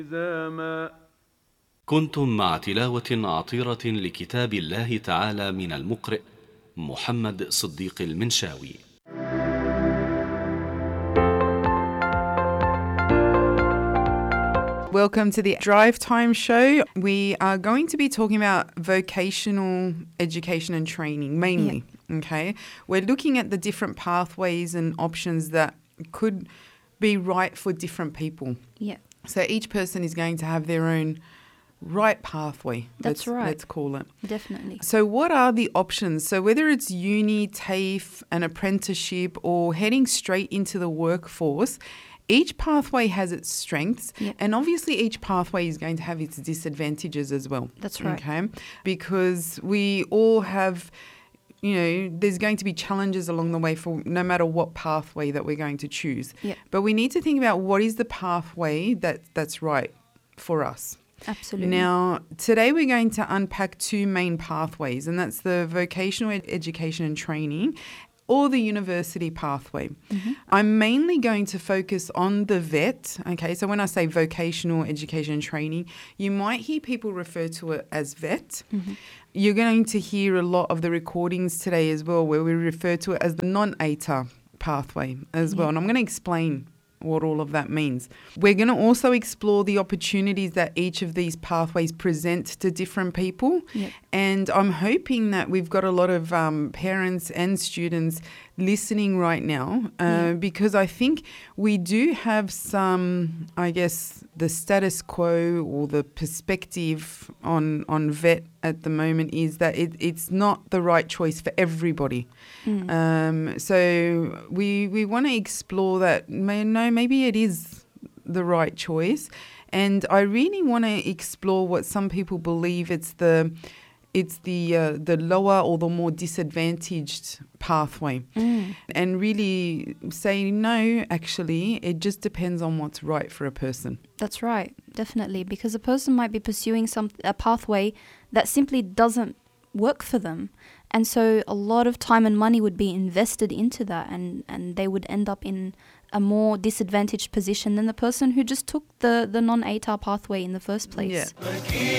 كنتم مع تلاوة عطيرة لكتاب الله تعالى من المقرئ محمد صديق المنشاوي. Welcome to the Drive Time Show. We are going to be talking about vocational education and training mainly, okay? We're looking at the different pathways and options that could be right for different people. Yeah. So each person is going to have their own right pathway. That's right. Let's call it. Definitely. So what are the options? So whether it's uni, TAFE, an apprenticeship, or heading straight into the workforce, each pathway has its strengths, and obviously each pathway is going to have its disadvantages as well. That's right. Okay, because we all have, there's going to be challenges along the way for no matter what pathway that we're going to choose. Yeah. But we need to think about what is the pathway that's right for us. Absolutely. Now, today we're going to unpack two main pathways, and that's the vocational education and training or the university pathway. Mm-hmm. I'm mainly going to focus on the VET. Okay, so when I say vocational education and training, you might hear people refer to it as VET. Mm-hmm. You're going to hear a lot of the recordings today as well where we refer to it as the non-ATAR pathway as well. And I'm going to explain what all of that means. We're going to also explore the opportunities that each of these pathways present to different people. Yeah. And I'm hoping that we've got a lot of parents and students listening right now because I think we do have some, the status quo or the perspective on VET at the moment is that it's not the right choice for everybody. So we want to explore that. Maybe it is the right choice. And I really want to explore what some people believe it's the lower or the more disadvantaged pathway. And really say, no, actually, it just depends on what's right for a person. That's right, definitely. Because a person might be pursuing a pathway that simply doesn't work for them. And so a lot of time and money would be invested into that and they would end up in a more disadvantaged position than the person who just took the non-ATAR pathway in the first place. Yeah.